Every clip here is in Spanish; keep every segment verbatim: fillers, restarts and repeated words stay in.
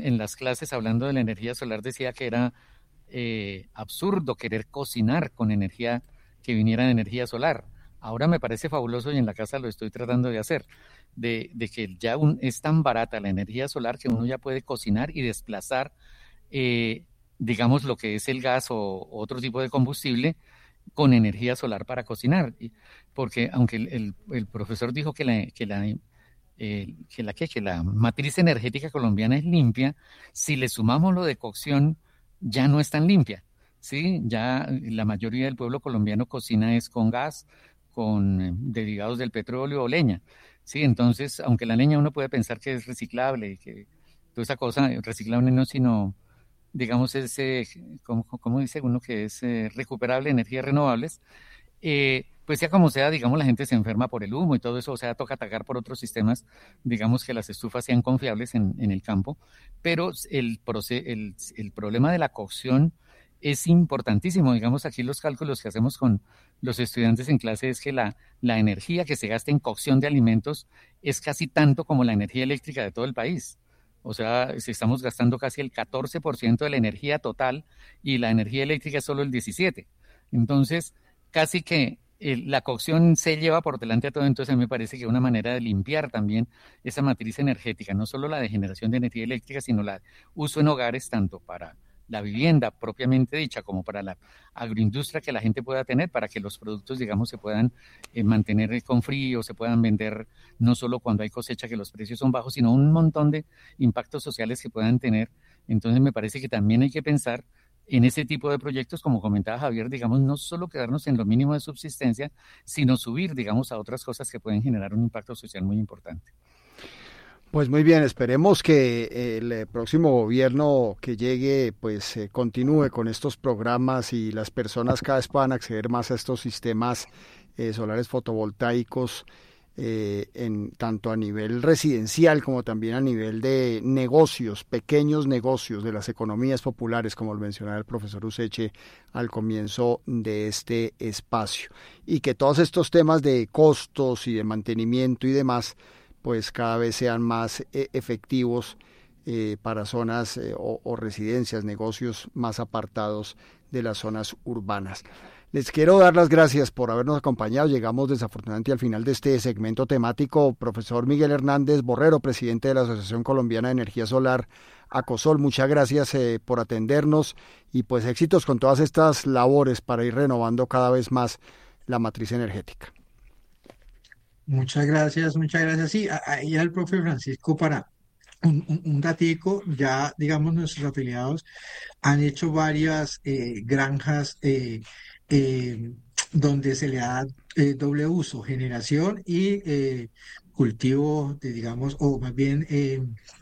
en las clases hablando de la energía solar decía que era eh, absurdo querer cocinar con energía que viniera de energía solar. Ahora me parece fabuloso y en la casa lo estoy tratando de hacer, de, de que ya un, es tan barata la energía solar que uno ya puede cocinar y desplazar, eh, digamos, lo que es el gas o, o otro tipo de combustible con energía solar para cocinar. Y- Porque aunque el, el- el profesor dijo que la, que la, eh, que la, que, que la matriz energética colombiana es limpia, si le sumamos lo de cocción, ya no es tan limpia. Sí, ya la mayoría del pueblo colombiano cocina es con gas, con eh, derivados del petróleo o leña. Sí, entonces, aunque la leña uno puede pensar que es reciclable y que toda esa cosa, eh, reciclable no, sino, digamos, es, eh, como, como dice uno que es eh, recuperable, energías renovables, eh, pues sea como sea, digamos, la gente se enferma por el humo y todo eso, o sea, toca atacar por otros sistemas, digamos que las estufas sean confiables en, en el campo, pero el, proce- el, el problema de la cocción es importantísimo, digamos, aquí los cálculos que hacemos con los estudiantes en clase es que la, la energía que se gasta en cocción de alimentos es casi tanto como la energía eléctrica de todo el país. O sea, si estamos gastando casi el catorce por ciento de la energía total y la energía eléctrica es solo el diecisiete por ciento. Entonces, casi que eh, la cocción se lleva por delante a todo, entonces a mí me parece que una manera de limpiar también esa matriz energética, no solo la de generación de energía eléctrica, sino la de uso en hogares, tanto para la vivienda propiamente dicha como para la agroindustria que la gente pueda tener, para que los productos, digamos, se puedan eh, mantener con frío, se puedan vender no solo cuando hay cosecha que los precios son bajos, sino un montón de impactos sociales que puedan tener. Entonces me parece que también hay que pensar en ese tipo de proyectos, como comentaba Javier, digamos, no solo quedarnos en lo mínimo de subsistencia, sino subir, digamos, a otras cosas que pueden generar un impacto social muy importante. Pues muy bien, esperemos que el próximo gobierno que llegue pues eh, continúe con estos programas y las personas cada vez puedan acceder más a estos sistemas eh, solares fotovoltaicos eh, en tanto a nivel residencial como también a nivel de negocios, pequeños negocios de las economías populares, como lo mencionaba el profesor Useche al comienzo de este espacio, y que todos estos temas de costos y de mantenimiento y demás pues cada vez sean más eh, efectivos eh, para zonas eh, o, o residencias, negocios más apartados de las zonas urbanas. Les quiero dar las gracias por habernos acompañado. Llegamos desafortunadamente al final de este segmento temático. Profesor Miguel Hernández Borrero, presidente de la Asociación Colombiana de Energía Solar, ACOSOL, muchas gracias eh, por atendernos y pues éxitos con todas estas labores para ir renovando cada vez más la matriz energética. Muchas gracias, muchas gracias. Sí, a- ahí al profe Francisco para un, un, un datico, ya digamos nuestros afiliados han hecho varias eh, granjas eh, eh, donde se le da eh, doble uso, generación y eh, cultivo, de, digamos, o más bien eh,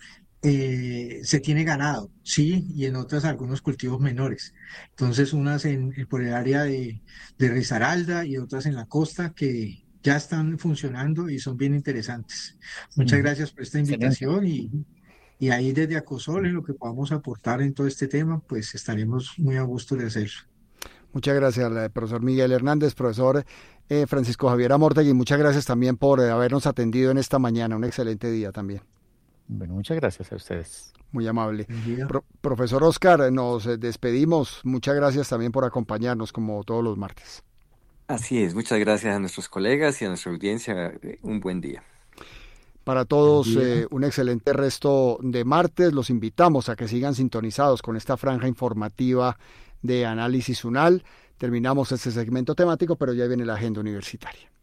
eh, se tiene ganado, sí, y en otras algunos cultivos menores. Entonces, unas en, en- por el área de, de Risaralda y otras en la costa que ya están funcionando y son bien interesantes. Muchas Ujú. gracias por esta Excelente. invitación y, y ahí desde Acosol, en lo que podamos aportar en todo este tema, pues estaremos muy a gusto de hacerlo. Muchas gracias al profesor Miguel Hernández, profesor eh, Francisco Javier Amortegui, muchas gracias también por eh, habernos atendido en esta mañana. Un excelente día también. Bueno, muchas gracias a ustedes. Muy amable. Buen día. Pro- profesor Oscar, nos eh, despedimos. Muchas gracias también por acompañarnos como todos los martes. Así es, muchas gracias a nuestros colegas y a nuestra audiencia. eh, Un buen día. Para Buen todos, día. eh, un excelente resto de martes. Los invitamos a que sigan sintonizados con esta franja informativa de Análisis UNAL. Terminamos este segmento temático, pero ya viene la agenda universitaria.